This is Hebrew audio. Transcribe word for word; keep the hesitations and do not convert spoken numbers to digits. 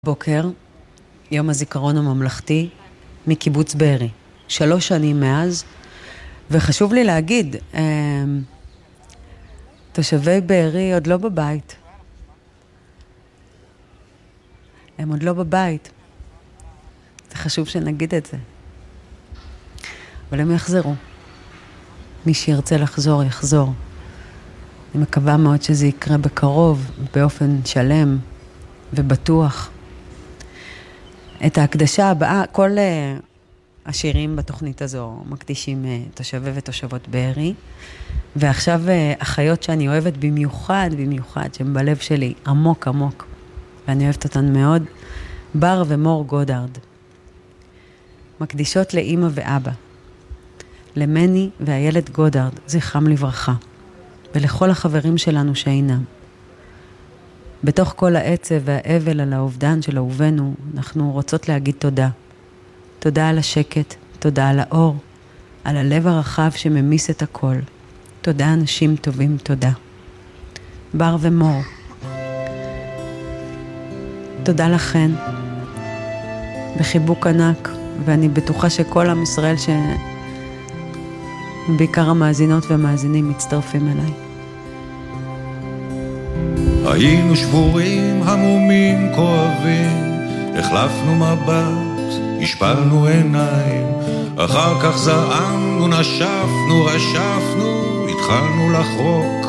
בוקר, יום הזיכרון הממלכתי, מקיבוץ בארי. שלוש שנים מאז, וחשוב לי להגיד, תושבי בארי עוד לא בבית. הם עוד לא בבית. זה חשוב שנגיד את זה. אבל הם יחזרו. מי שירצה לחזור, יחזור. אני מקווה מאוד שזה יקרה בקרוב, באופן שלם ובטוח. את ההקדשה הבאה, כל uh, השירים בתוכנית הזו מקדישים uh, תושבי ותושבות בארי, ועכשיו uh, החיות שאני אוהבת במיוחד, במיוחד, שהן בלב שלי עמוק עמוק, ואני אוהבת אותן מאוד, בר ומור גודארד. מקדישות לאמא ואבא, למני והילד גודארד, זכרם לברכה, ולכל החברים שלנו שאינם. בתוך כל העצב והאבל על האובדן של אהובנו, אנחנו רוצות להגיד תודה. תודה על השקט, תודה על האור, על הלב הרחב שממיס את הכל. תודה אנשים טובים, תודה. בר ומור. תודה לכן. בחיבוק ענק, ואני בטוחה שכל עם ישראל, שבעיקר המאזינות והמאזינים מצטרפים אליי. היינו שבורים, המומים, כואבים, החלפנו מבט, השפלנו עיניים, אחר כך זעמנו, נשפנו, רשפנו, התחלנו לחרוק,